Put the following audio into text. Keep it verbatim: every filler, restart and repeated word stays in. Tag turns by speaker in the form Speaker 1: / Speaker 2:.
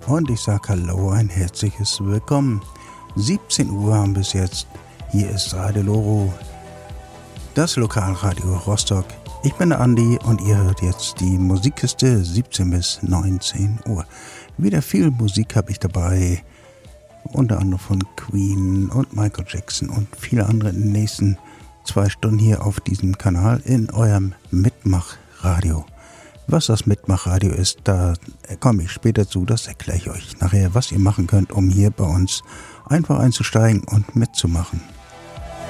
Speaker 1: und ich sage Hallo, ein herzliches Willkommen. siebzehn Uhr haben bis jetzt. Hier ist Radio Loro, das Lokalradio Rostock. Ich bin der Andi und ihr hört jetzt die Musikkiste siebzehn bis neunzehn Uhr. Wieder viel Musik habe ich dabei, unter anderem von Queen und Michael Jackson und viele andere in den nächsten zwei Stunden hier auf diesem Kanal in eurem Mitmachradio. Was das Mitmachradio ist, da komme ich später zu, das erkläre ich euch nachher, was ihr machen könnt, um hier bei uns einfach einzusteigen und mitzumachen.